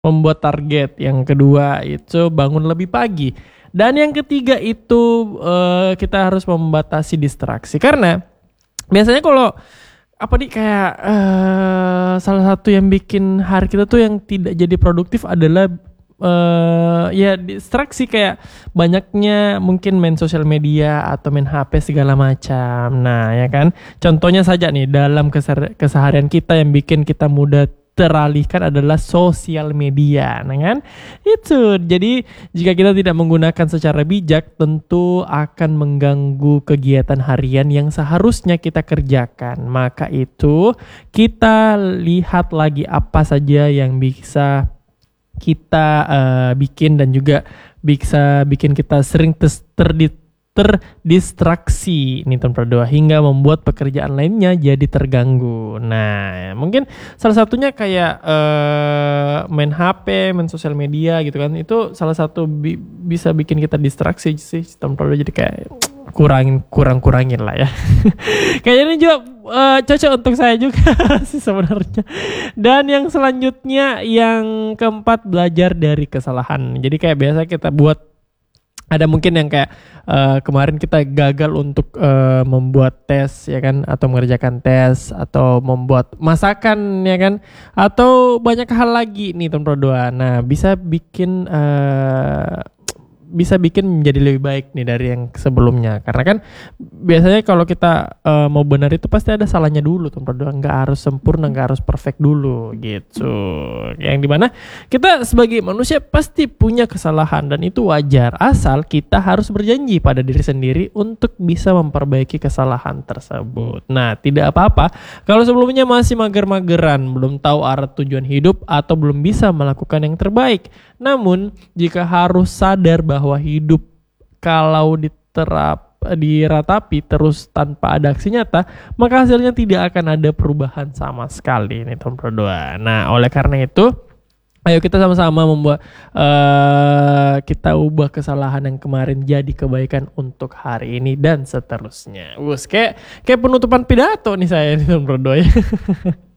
membuat target. Yang kedua itu bangun lebih pagi. Dan yang ketiga itu kita harus membatasi distraksi. Karena biasanya kalau kayak salah satu yang bikin hari kita tuh yang tidak jadi produktif adalah ya distraksi, kayak banyaknya mungkin main sosial media atau main HP segala macam. Nah ya kan, contohnya saja nih dalam keseharian kita yang bikin kita mudah teralihkan adalah sosial media, nah kan? Itu. Jadi jika kita tidak menggunakan secara bijak, tentu akan mengganggu kegiatan harian yang seharusnya kita kerjakan. Maka itu kita lihat lagi apa saja yang bisa kita bikin dan juga bisa bikin kita sering terdistraksi nih teman berdua, hingga membuat pekerjaan lainnya jadi terganggu. Nah mungkin salah satunya kayak main HP, main sosial media gitu kan, itu salah satu bisa bikin kita distraksi sih teman berdua. Jadi kayak kurangin lah ya. Kayaknya ini juga cocok untuk saya juga sih sebenarnya. Dan yang selanjutnya yang keempat, belajar dari kesalahan. Jadi kayak biasa kita buat, ada mungkin yang kayak kemarin kita gagal untuk membuat tes ya kan, atau mengerjakan tes, atau membuat masakan ya kan, atau banyak hal lagi nih teman berdua. Nah bisa bikin menjadi lebih baik nih dari yang sebelumnya. Karena kan biasanya kalau kita mau benar itu pasti ada salahnya dulu teman berdua, nggak harus sempurna, nggak harus perfect dulu gitu. Yang dimana kita sebagai manusia pasti punya kesalahan, dan itu wajar, asal kita harus berjanji pada diri sendiri untuk bisa memperbaiki kesalahan tersebut. Nah tidak apa-apa kalau sebelumnya masih mager-mageran, belum tahu arah tujuan hidup, atau belum bisa melakukan yang terbaik. Namun jika harus sadar bahwa hidup kalau diratapi terus tanpa ada aksi nyata, maka hasilnya tidak akan ada perubahan sama sekali nih teman berdua. Nah oleh karena itu, ayo kita sama-sama membuat kita ubah kesalahan yang kemarin jadi kebaikan untuk hari ini dan seterusnya. Kayak penutupan pidato nih saya nih teman berdua ya.